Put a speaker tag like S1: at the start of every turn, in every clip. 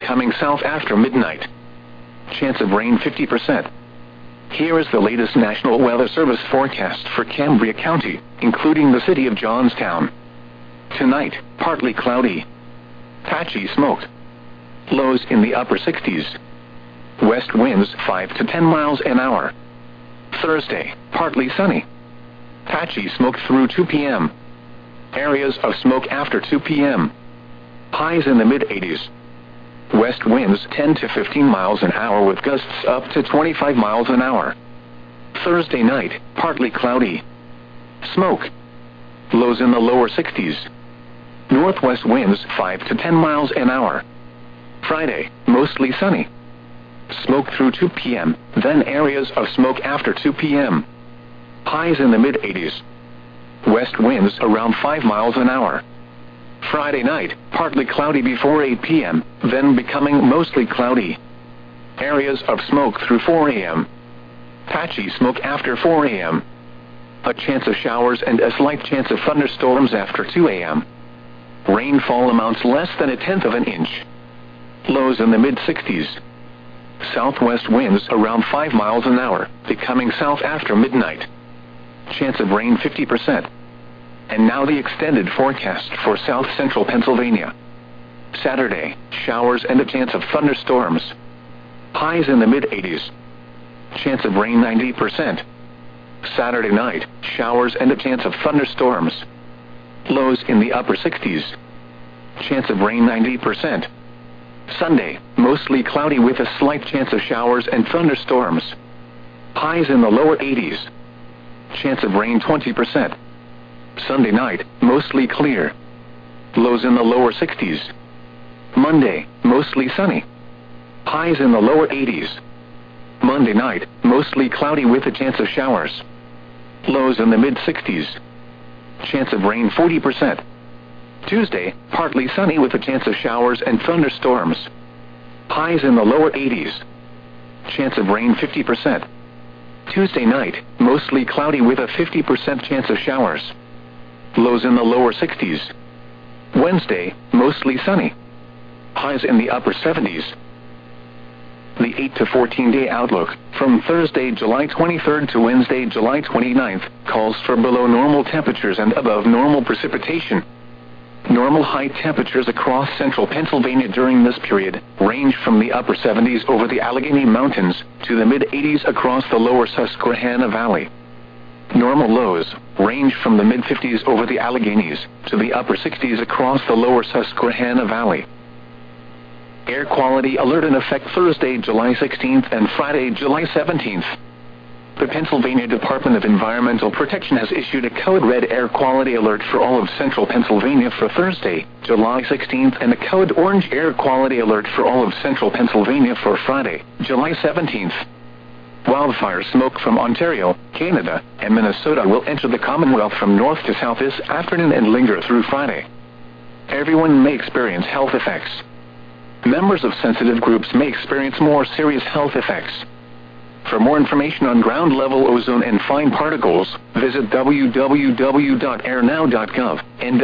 S1: becoming south after midnight. Chance of rain 50%. Here is the latest National Weather Service forecast for Cambria County, including the city of Johnstown. Tonight, partly cloudy. Patchy smoke. Lows in the upper 60s. West winds 5 to 10 miles an hour. Thursday, partly sunny. Patchy smoke through 2 p.m. Areas of smoke after 2 p.m. Highs in the mid-80s. West winds 10 to 15 miles an hour with gusts up to 25 miles an hour. Thursday night, partly cloudy. Smoke. Lows in the lower 60s. Northwest winds 5 to 10 miles an hour. Friday, mostly sunny. Smoke through 2 p.m., then areas of smoke after 2 p.m. Highs in the mid-80s. West winds around 5 miles an hour. Friday night, partly cloudy before 8 p.m., then becoming mostly cloudy. Areas of smoke through 4 a.m. Patchy smoke after 4 a.m. A chance of showers and a slight chance of thunderstorms after 2 a.m. Rainfall amounts less than 1/10 of an inch. Lows in the mid-60s. Southwest winds around 5 miles an hour, becoming south after midnight. Chance of rain 50%. And now the extended forecast for south central Pennsylvania. Saturday, showers and a chance of thunderstorms. Highs in the mid-80s. Chance of rain 90%. Saturday night, showers and a chance of thunderstorms. Lows in the upper 60s. Chance of rain 90%. Sunday, mostly cloudy with a slight chance of showers and thunderstorms. Highs in the lower 80s. Chance of rain 20%. Sunday night, mostly clear. Lows in the lower 60s. Monday, mostly sunny. Highs in the lower 80s. Monday night, mostly cloudy with a chance of showers. Lows in the mid-60s. Chance of rain 40%. Tuesday, partly sunny with a chance of showers and thunderstorms. Highs in the lower 80s. Chance of rain 50%. Tuesday night, mostly cloudy with a 50% chance of showers. Lows in the lower 60s. Wednesday, mostly sunny. Highs in the upper 70s. The 8 to 14-day outlook, from Thursday, July 23rd to Wednesday, July 29th, calls for below normal temperatures and above normal precipitation. Normal high temperatures across central Pennsylvania during this period range from the upper 70s over the Allegheny Mountains to the mid-80s across the lower Susquehanna Valley. Normal lows range from the mid-50s over the Alleghenies to the upper 60s across the lower Susquehanna Valley. Air quality alert in effect Thursday, July 16th and Friday, July 17th. The Pennsylvania Department of Environmental Protection has issued a code red air quality alert for all of central Pennsylvania for Thursday, July 16th, and a code orange air quality alert for all of central Pennsylvania for Friday, July 17th. Wildfire smoke from Ontario, Canada, and Minnesota will enter the Commonwealth from north to south this afternoon and linger through Friday. Everyone may experience health effects. Members of sensitive groups may experience more serious health effects. For more information on ground-level ozone and fine particles, visit www.airnow.gov and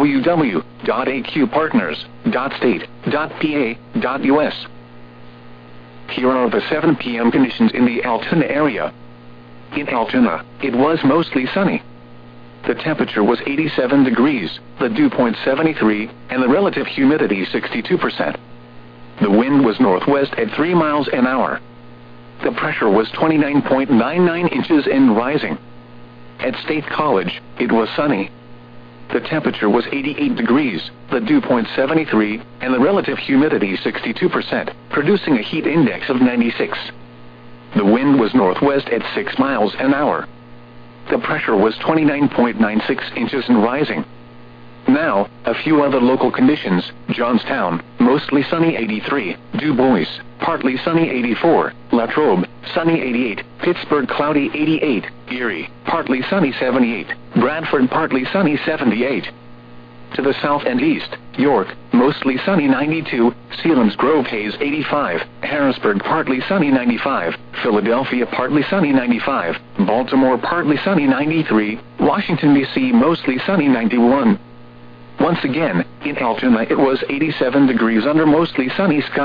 S1: www.aqpartners.state.pa.us. Here are the 7 p.m. conditions in the Altoona area. In Altoona, it was mostly sunny. The temperature was 87 degrees, the dew point 73, and the relative humidity 62%. The wind was northwest at 3 miles an hour. The pressure was 29.99 inches and rising. At State College, it was sunny. The temperature was 88 degrees, the dew point 73, and the relative humidity 62%, producing a heat index of 96. The wind was northwest at 6 miles an hour. The pressure was 29.96 inches and rising. Now, a few other local conditions. Johnstown, mostly sunny 83, Du Bois, partly sunny 84, Latrobe, sunny 88, Pittsburgh cloudy 88, Erie, partly sunny 78, Bradford partly sunny 78. To the south and east, York, mostly sunny 92, Selinsgrove haze 85, Harrisburg partly sunny 95, Philadelphia partly sunny 95, Baltimore partly sunny 93, Washington D.C. mostly sunny 91. Once again, in Altoona it was 87 degrees under mostly sunny skies.